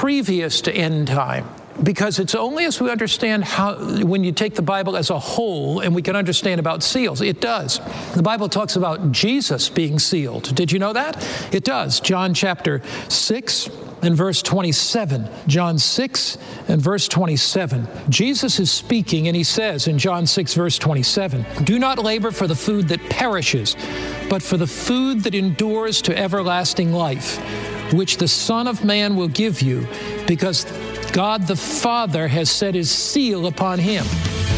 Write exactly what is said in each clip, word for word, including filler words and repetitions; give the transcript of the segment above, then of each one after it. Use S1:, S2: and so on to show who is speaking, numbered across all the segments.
S1: previous to end time. Because it's only as we understand how, when you take the Bible as a whole and we can understand about seals, it does. The Bible talks about Jesus being sealed. Did you know that? It does. John chapter six and verse twenty-seven. John six and verse twenty-seven. Jesus is speaking and he says in John six verse twenty-seven, "Do not labor for the food that perishes, but for the food that endures to everlasting life, which the Son of Man will give you, because God the Father has set his seal upon him."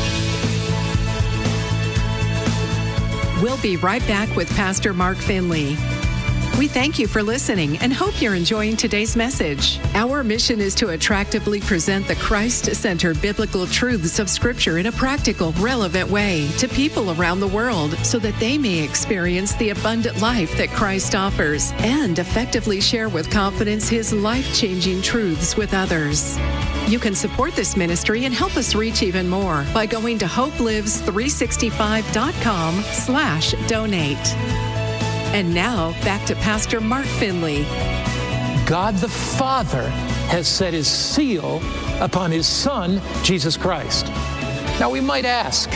S2: We'll be right back with Pastor Mark Finley. We thank you for listening and hope you're enjoying today's message. Our mission is to attractively present the Christ-centered biblical truths of Scripture in a practical, relevant way to people around the world so that they may experience the abundant life that Christ offers and effectively share with confidence his life-changing truths with others. You can support this ministry and help us reach even more by going to hopelives three sixty-five dot com slash donate. And now, back to Pastor Mark Finley.
S1: God the Father has set his seal upon his Son, Jesus Christ. Now we might ask,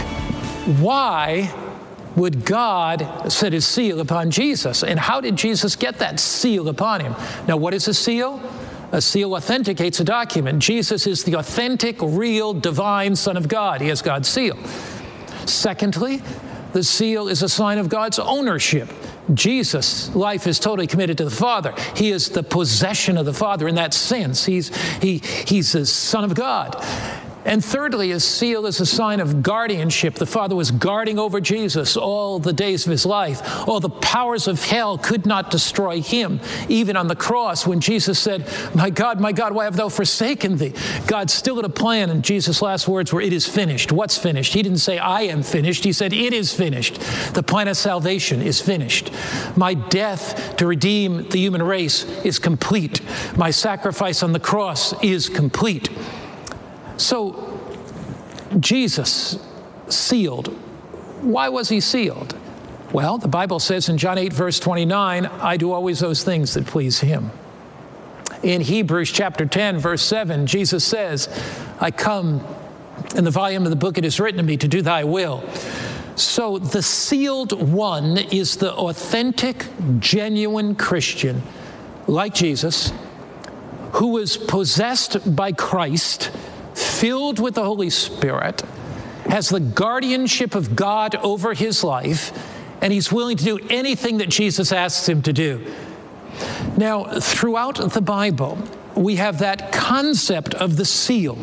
S1: why would God set his seal upon Jesus? And how did Jesus get that seal upon him? Now, what is a seal? A seal authenticates a document. Jesus is the authentic, real, divine Son of God. He has God's seal. Secondly, the seal is a sign of God's ownership. Jesus' life is totally committed to the Father. He is the possession of the Father in that sense. He's, he, he's the Son of God. And thirdly, his seal is a sign of guardianship. The Father was guarding over Jesus all the days of his life. All the powers of hell could not destroy him. Even on the cross, when Jesus said, "My God, my God, why have thou forsaken thee?" God still had a plan, and Jesus' last words were, "It is finished." What's finished? He didn't say, "I am finished." He said, "It is finished." The plan of salvation is finished. My death to redeem the human race is complete. My sacrifice on the cross is complete. So, Jesus sealed. Why was he sealed? Well, the Bible says in John eight, verse twenty-nine, "I do always those things that please him." In Hebrews chapter ten, verse seven, Jesus says, "I come, in the volume of the book it is written to me, to do thy will." So the sealed one is the authentic, genuine Christian, like Jesus, who was possessed by Christ, filled with the Holy Spirit, has the guardianship of God over his life, and he's willing to do anything that Jesus asks him to do. Now, throughout the Bible, we have that concept of the seal.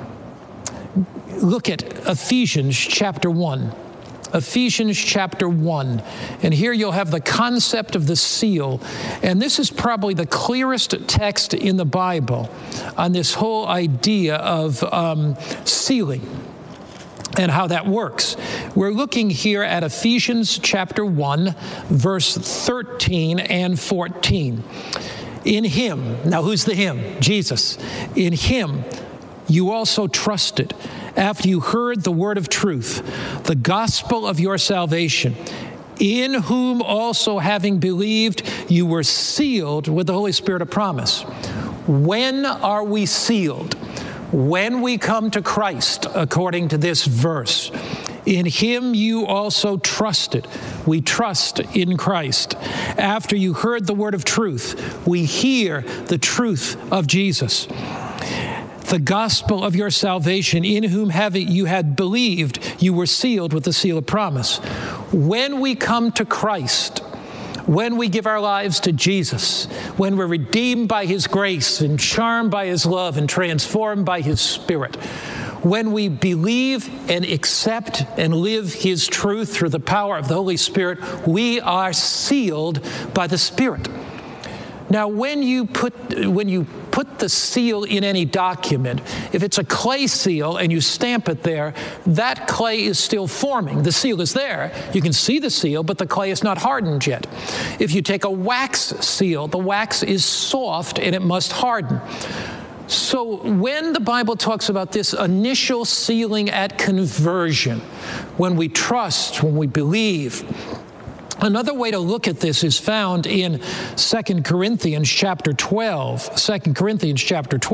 S1: Look at Ephesians chapter one. Ephesians chapter one. And here you'll have the concept of the seal. And this is probably the clearest text in the Bible on this whole idea of um, sealing and how that works. We're looking here at Ephesians chapter one, verse thirteen and fourteen. In him, now who's the him? Jesus. In him you also trusted, after you heard the word of truth, the gospel of your salvation, in whom also having believed, you were sealed with the Holy Spirit of promise. When are we sealed? When we come to Christ, according to this verse. In him you also trusted. We trust in Christ. After you heard the word of truth, we hear the truth of Jesus, the gospel of your salvation, in whom having you had believed, you were sealed with the seal of promise. When we come to Christ, when we give our lives to Jesus, when we're redeemed by his grace and charmed by his love and transformed by his Spirit, when we believe and accept and live his truth through the power of the Holy Spirit, we are sealed by the Spirit. Now, when you put when you put the seal in any document, if it's a clay seal and you stamp it there, that clay is still forming. The seal is there. You can see the seal, but the clay is not hardened yet. If you take a wax seal, the wax is soft and it must harden. So when the Bible talks about this initial sealing at conversion, when we trust, when we believe, another way to look at this is found in Second Corinthians chapter twelve. Second Corinthians chapter twelve.